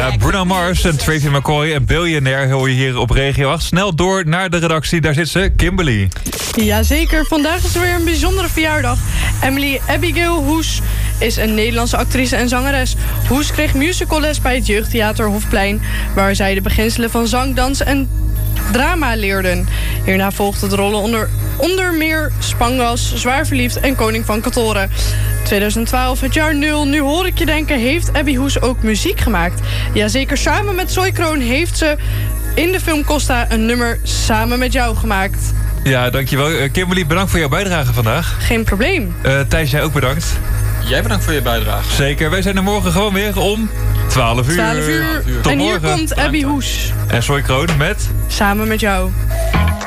Bruno Mars en Tracy McCoy en Billionaire hoor je hier op Regio 8. Snel door naar de redactie, daar zit ze, Kimberly. Jazeker, vandaag is er weer een bijzondere verjaardag. Emily Abigail Hoes is een Nederlandse actrice en zangeres. Hoes kreeg musicalles bij het Jeugdtheater Hofplein, waar zij de beginselen van zang, dans en drama leerden. Hierna volgden de rollen onder meer Spangas, Zwaar Verliefd en Koning van Katoren. 2012, het jaar 0, nu hoor ik je denken, heeft Abby Hoes ook muziek gemaakt. Jazeker, samen met Zoe Kroon heeft ze in de film Costa een nummer Samen met jou gemaakt. Ja, dankjewel. Kimberly, bedankt voor jouw bijdrage vandaag. Geen probleem. Thijs, jij ook bedankt. Jij bedankt voor je bijdrage. Zeker, wij zijn er morgen gewoon weer om 12 uur. 12 uur. Tot en morgen. Hier komt Abby Hoes. En Zoe Kroon met... Samen met jou.